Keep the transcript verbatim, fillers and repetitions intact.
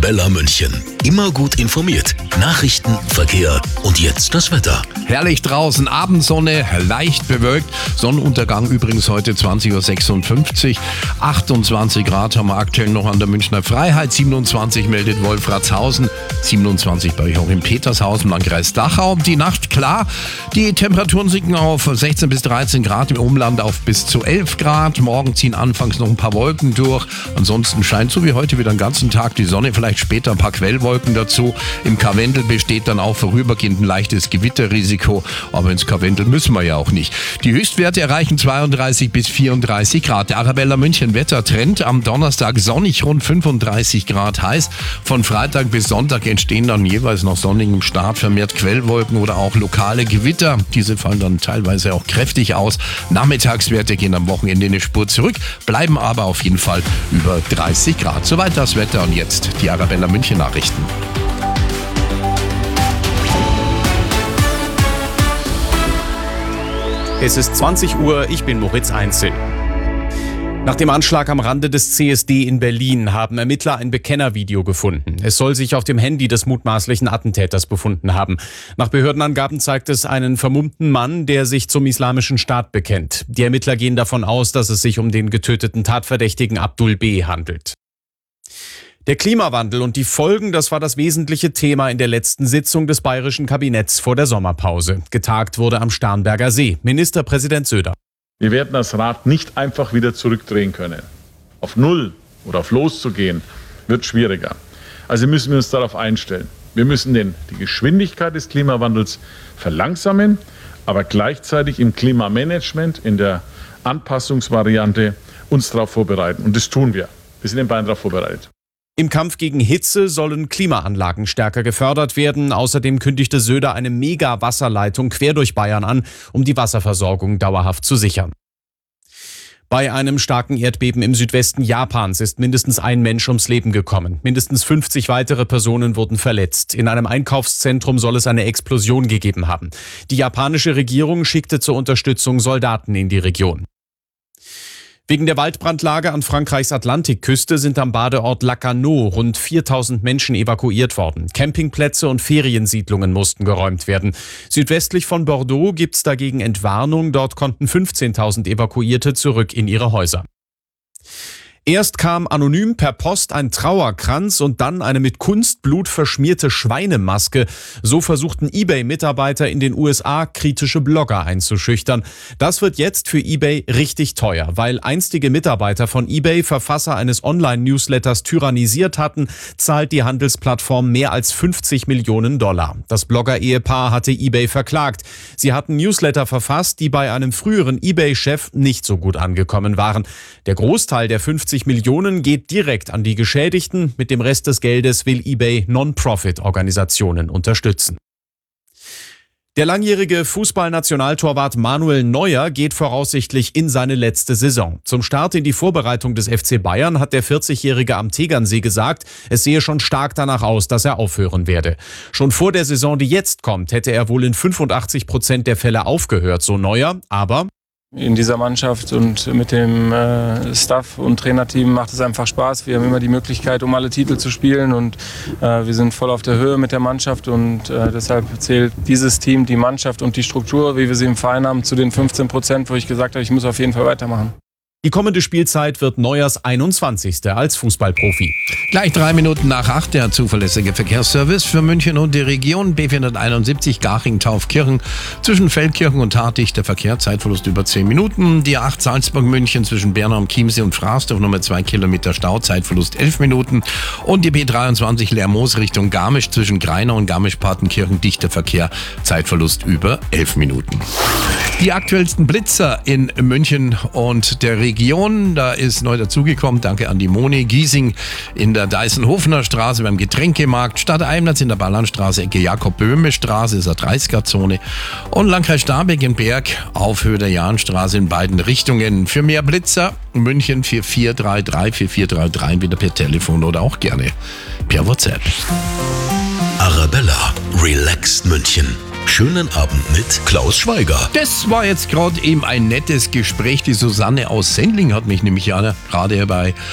Arabella München. Immer gut informiert. Nachrichten, Verkehr und jetzt das Wetter. Herrlich draußen, Abendsonne, leicht bewölkt. Sonnenuntergang übrigens heute zwanzig Uhr sechsundfünfzig. achtundzwanzig Grad haben wir aktuell noch an der Münchner Freiheit. siebenundzwanzig meldet Wolfratshausen. siebenundzwanzig bei euch auch in Petershausen, Landkreis Dachau. Die Nacht klar. Die Temperaturen sinken auf sechzehn bis dreizehn Grad, im Umland auf bis zu elf Grad. Morgen ziehen anfangs noch ein paar Wolken durch. Ansonsten scheint so wie heute wieder den ganzen Tag die Sonne, vielleicht später ein paar Quellwolken dazu. Im Karwendel besteht dann auch vorübergehend ein leichtes Gewitterrisiko. Aber ins Karwendel müssen wir ja auch nicht. Die Höchstwerte erreichen zweiunddreißig bis vierunddreißig Grad. Der Arabella München Wettertrend. Am Donnerstag sonnig, rund fünfunddreißig Grad heiß. Von Freitag bis Sonntag entstehen dann jeweils nach sonnigem Start vermehrt Quellwolken oder auch lokale Gewitter. Diese fallen dann teilweise auch kräftig aus. Nachmittagswerte gehen am Wochenende eine Spur zurück, bleiben aber auf jeden Fall über dreißig Grad. Soweit das Wetter und jetzt die Arabella München Nachrichten. Es ist zwanzig Uhr, ich bin Moritz Einzel. Nach dem Anschlag am Rande des C S D in Berlin haben Ermittler ein Bekennervideo gefunden. Es soll sich auf dem Handy des mutmaßlichen Attentäters befunden haben. Nach Behördenangaben zeigt es einen vermummten Mann, der sich zum Islamischen Staat bekennt. Die Ermittler gehen davon aus, dass es sich um den getöteten Tatverdächtigen Abdul B. handelt. Der Klimawandel und die Folgen, das war das wesentliche Thema in der letzten Sitzung des bayerischen Kabinetts vor der Sommerpause. Getagt wurde am Starnberger See. Ministerpräsident Söder. Wir werden das Rad nicht einfach wieder zurückdrehen können. Auf Null oder auf Los zu gehen, wird schwieriger. Also müssen wir uns darauf einstellen. Wir müssen den, die Geschwindigkeit des Klimawandels verlangsamen, aber gleichzeitig im Klimamanagement, in der Anpassungsvariante uns darauf vorbereiten. Und das tun wir. Wir sind in Bayern darauf vorbereitet. Im Kampf gegen Hitze sollen Klimaanlagen stärker gefördert werden. Außerdem kündigte Söder eine Mega-Wasserleitung quer durch Bayern an, um die Wasserversorgung dauerhaft zu sichern. Bei einem starken Erdbeben im Südwesten Japans ist mindestens ein Mensch ums Leben gekommen. Mindestens fünfzig weitere Personen wurden verletzt. In einem Einkaufszentrum soll es eine Explosion gegeben haben. Die japanische Regierung schickte zur Unterstützung Soldaten in die Region. Wegen der Waldbrandlage an Frankreichs Atlantikküste sind am Badeort Lacanau rund viertausend Menschen evakuiert worden. Campingplätze und Feriensiedlungen mussten geräumt werden. Südwestlich von Bordeaux gibt's dagegen Entwarnung. Dort konnten fünfzehntausend Evakuierte zurück in ihre Häuser. Erst kam anonym per Post ein Trauerkranz und dann eine mit Kunstblut verschmierte Schweinemaske. So versuchten eBay-Mitarbeiter in den U S A kritische Blogger einzuschüchtern. Das wird jetzt für eBay richtig teuer, weil einstige Mitarbeiter von eBay Verfasser eines Online-Newsletters tyrannisiert hatten, zahlt die Handelsplattform mehr als fünfzig Millionen Dollar. Das Blogger-Ehepaar hatte eBay verklagt. Sie hatten Newsletter verfasst, die bei einem früheren eBay-Chef nicht so gut angekommen waren. Der Großteil der fünfzig Millionen geht direkt an die Geschädigten. Mit dem Rest des Geldes will eBay Non-Profit-Organisationen unterstützen. Der langjährige Fußballnationaltorwart Manuel Neuer geht voraussichtlich in seine letzte Saison. Zum Start in die Vorbereitung des F C Bayern hat der vierzigjährige am Tegernsee gesagt, es sehe schon stark danach aus, dass er aufhören werde. Schon vor der Saison, die jetzt kommt, hätte er wohl in fünfundachtzig Prozent der Fälle aufgehört, so Neuer, aber in dieser Mannschaft und mit dem äh, Staff und Trainerteam macht es einfach Spaß. Wir haben immer die Möglichkeit, um alle Titel zu spielen und äh, wir sind voll auf der Höhe mit der Mannschaft und äh, deshalb zählt dieses Team, die Mannschaft und die Struktur, wie wir sie im Verein haben, zu den fünfzehn Prozent, wo ich gesagt habe, ich muss auf jeden Fall weitermachen. Die kommende Spielzeit wird Neuers einundzwanzigste als Fußballprofi. Gleich drei Minuten nach acht der zuverlässige Verkehrsservice für München und die Region. B vierhunderteinundsiebzig Garching-Taufkirchen zwischen Feldkirchen und Hartig. Der Verkehr, Zeitverlust über zehn Minuten. Die A acht Salzburg-München zwischen Bernau am Chiemsee und Fraßdorf, Nummer zwei Kilometer Stau, Zeitverlust elf Minuten. Und die B dreiundzwanzig Lermoos Richtung Garmisch zwischen Greinau und Garmisch-Partenkirchen, dichter Verkehr, Zeitverlust über elf Minuten. Die aktuellsten Blitzer in München und der Region. Da ist neu dazugekommen, danke an die Moni. Giesing in der Deißenhofener Straße beim Getränkemarkt. Stadt Eimnitz in der Ballernstraße, Ecke Jakob-Böhme-Straße, ist eine dreißiger-Zone. Und Landkreis Starnberg in Berg auf Höhe der Jahnstraße in beiden Richtungen. Für mehr Blitzer München vier vier drei drei vier vier drei drei, wieder per Telefon oder auch gerne per WhatsApp. Arabella, relaxed München. Schönen Abend mit Klaus Schweiger. Das war jetzt gerade eben ein nettes Gespräch. Die Susanne aus Sendling hat mich nämlich ja gerade bei